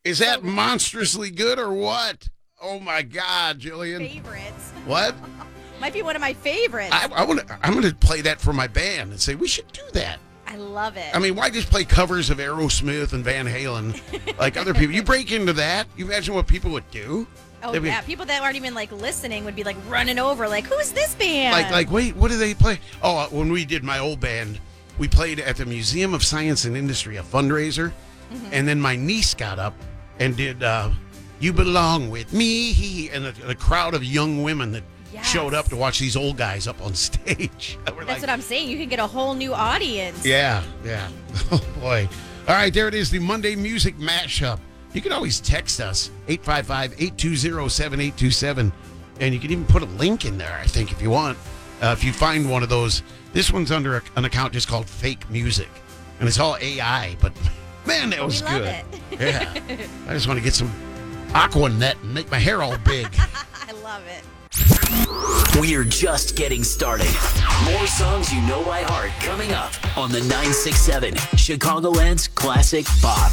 Is that monstrously good or what? Oh my God, Jillian. Favorites. What? Might be one of my favorites. I'm going to play that for my band and say we should do that. I love it. I mean, why just play covers of Aerosmith and Van Halen like other people? You break into that, you imagine what people would do? Oh, yeah. People that aren't even, listening would be, running over, who's this band? Wait, what do they play? Oh, when we did my old band, we played at the Museum of Science and Industry, a fundraiser, and then my niece got up and did You Belong With Me, and the crowd of young women that showed up to watch these old guys up on stage. That's what I'm saying. You can get a whole new audience. Yeah. Oh, boy. All right, there it is, the Monday Music Mashup. You can always text us, 855-820-7827, and you can even put a link in there, I think, if you want. If you find one of those. This one's under an account just called Fake Music, and it's all AI, but, man, that was good. Love it. Yeah. I just want to get some Aquanet and make my hair all big. I love it. We're just getting started. More songs you know by heart coming up on the 967 Chicagoland's Classic Pop.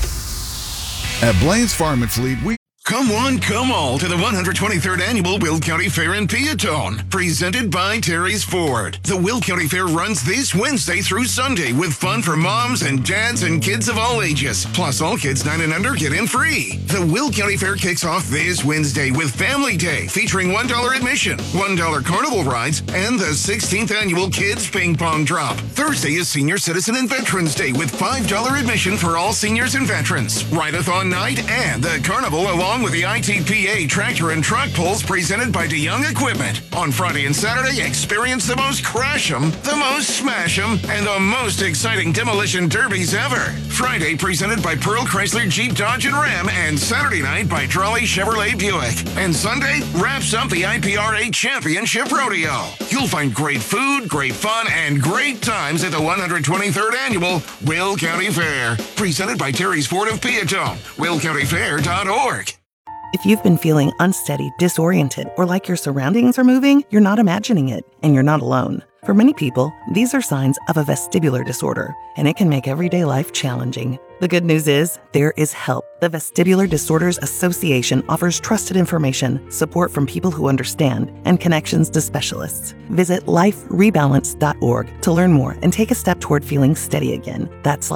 At Blaine's Farm and Fleet, we Come one, come all to the 123rd Annual Will County Fair in Peatone, presented by Terry's Ford. The Will County Fair runs this Wednesday through Sunday with fun for moms and dads and kids of all ages. Plus, all kids 9 and under get in free. The Will County Fair kicks off this Wednesday with Family Day, featuring $1 admission, $1 carnival rides, and the 16th Annual Kids Ping Pong Drop. Thursday is Senior Citizen and Veterans Day with $5 admission for all seniors and veterans. Ride-a-thon night and the carnival along with the ITPA tractor and truck pulls presented by DeYoung Equipment. On Friday and Saturday, experience the most crash 'em, the most smash 'em, and the most exciting demolition derbies ever. Friday presented by Pearl Chrysler Jeep Dodge and Ram, and Saturday night by Trolley Chevrolet Buick. And Sunday wraps up the IPRA Championship Rodeo. You'll find great food, great fun, and great times at the 123rd Annual Will County Fair. Presented by Terry's Ford of Peatone. WillCountyFair.org. If you've been feeling unsteady, disoriented, or like your surroundings are moving, you're not imagining it, and you're not alone. For many people, these are signs of a vestibular disorder, and it can make everyday life challenging. The good news is, there is help. The Vestibular Disorders Association offers trusted information, support from people who understand, and connections to specialists. Visit liferebalance.org to learn more and take a step toward feeling steady again. That's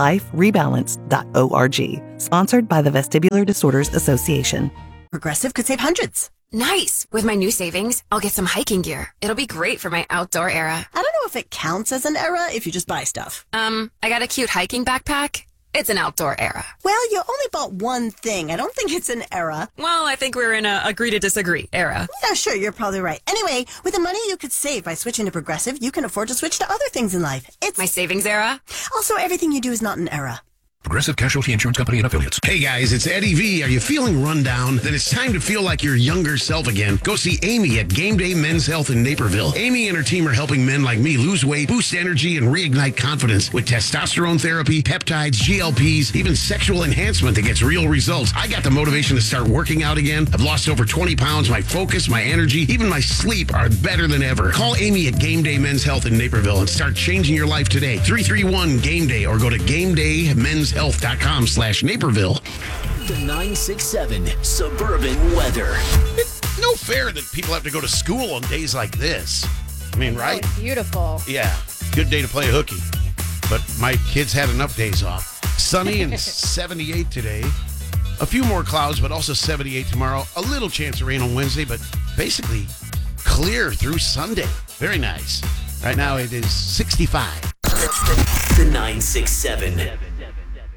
liferebalance.org. Sponsored by the Vestibular Disorders Association. Progressive could save hundreds. Nice! With my new savings, I'll get some hiking gear. It'll be great for my outdoor era. I don't know if it counts as an era if you just buy stuff. I got a cute hiking backpack. It's an outdoor era. Well, you only bought one thing. I don't think it's an era. Well, I think we're in a agree to disagree era. Yeah, sure, you're probably right. Anyway, with the money you could save by switching to Progressive, you can afford to switch to other things in life. It's my savings era. Also, everything you do is not an era. Progressive Casualty Insurance Company and Affiliates. Hey guys, it's Eddie V. Are you feeling run down? Then it's time to feel like your younger self again. Go see Amy at Game Day Men's Health in Naperville. Amy and her team are helping men like me lose weight, boost energy, and reignite confidence with testosterone therapy, peptides, GLPs, even sexual enhancement that gets real results. I got the motivation to start working out again. I've lost over 20 pounds. My focus, my energy, even my sleep are better than ever. Call Amy at Game Day Men's Health in Naperville and start changing your life today. 331-GAME-DAY or go to GameDayMen'sHealth.com/Naperville. The 967 Suburban Weather. It's no fair that people have to go to school on days like this. I mean, right? Oh, beautiful. Yeah. Good day to play hooky. But my kids had enough days off. Sunny and 78 today. A few more clouds, but also 78 tomorrow. A little chance of rain on Wednesday, but basically clear through Sunday. Very nice. Right now it is 65. The 967